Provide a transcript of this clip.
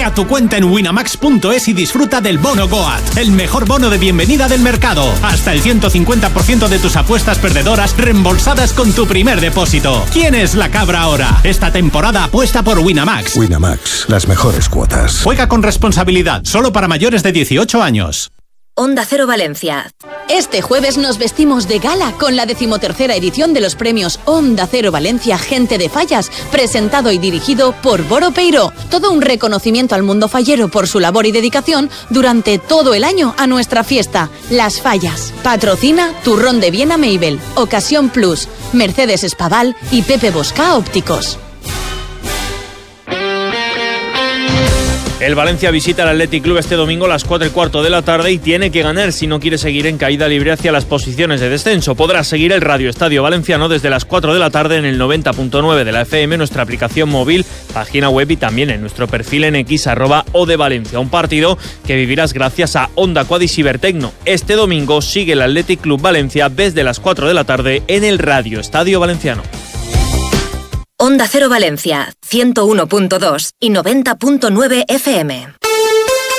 Crea tu cuenta en winamax.es y disfruta del bono Goat, el mejor bono de bienvenida del mercado. Hasta el 150% de tus apuestas perdedoras reembolsadas con tu primer depósito. ¿Quién es la cabra ahora? Esta temporada apuesta por Winamax. Winamax, las mejores cuotas. Juega con responsabilidad, solo para mayores de 18 años. Onda Cero Valencia. Este jueves nos vestimos de gala con la 13ª edición de los premios Onda Cero Valencia Gente de Fallas, presentado y dirigido por Boro Peiró. Todo un reconocimiento al mundo fallero por su labor y dedicación durante todo el año a nuestra fiesta, Las Fallas. Patrocina Turrón de Viena Mabel, Ocasión Plus, Mercedes Espaval y Pepe Bosca Ópticos. El Valencia visita al Athletic Club este domingo a las 4:15 de la tarde y tiene que ganar si no quiere seguir en caída libre hacia las posiciones de descenso. Podrá seguir el Radio Estadio Valenciano desde las 4 de la tarde en el 90.9 de la FM, nuestra aplicación móvil, página web y también en nuestro perfil en X @ODeValencia. Un partido que vivirás gracias a Honda Quad y Cibertecno. Este domingo sigue el Athletic Club Valencia desde las 4 de la tarde en el Radio Estadio Valenciano. Onda Cero Valencia, 101.2 y 90.9 FM.